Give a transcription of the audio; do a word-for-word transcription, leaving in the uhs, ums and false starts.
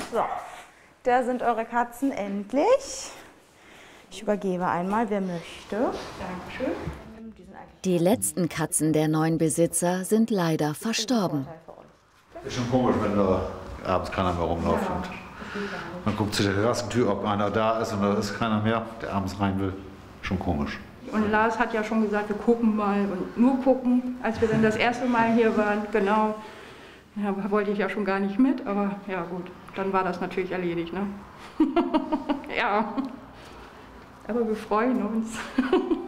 So, da sind eure Katzen endlich. Ich übergebe einmal, wer möchte. Dankeschön. Die letzten Katzen der neuen Besitzer sind leider verstorben. Ist schon komisch, wenn da abends keiner mehr rumläuft. Ja, und man guckt zu der Terrassentür, ob einer da ist und da ist keiner mehr, der abends rein will. Schon komisch. Und Lars hat ja schon gesagt, wir gucken mal und nur gucken, als wir dann das erste Mal hier waren, genau. Ja, wollte ich ja schon gar nicht mit, aber ja gut, dann war das natürlich erledigt, ne? Ja, aber wir freuen uns.